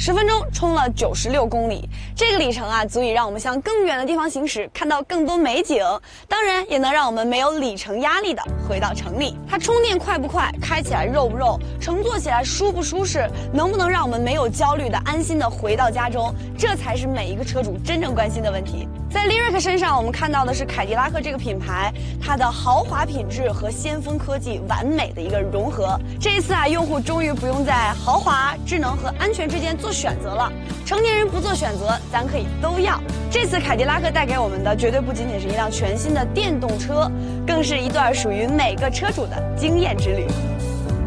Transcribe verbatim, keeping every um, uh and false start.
十分钟冲了九十六公里，这个里程啊，足以让我们向更远的地方行驶，看到更多美景，当然也能让我们没有里程压力的回到城里。它充电快不快，开起来肉不肉，乘坐起来舒不舒适，能不能让我们没有焦虑的安心的回到家中，这才是每一个车主真正关心的问题。在 Lyriq 身上，我们看到的是凯迪拉克这个品牌，它的豪华品质和先锋科技完美的一个融合。这一次啊，用户终于不用在豪华、智能和安全之间做选择了。成年人不做选择，咱可以都要。这次凯迪拉克带给我们的，绝对不仅仅是一辆全新的电动车，更是一段属于每个车主的惊艳之旅。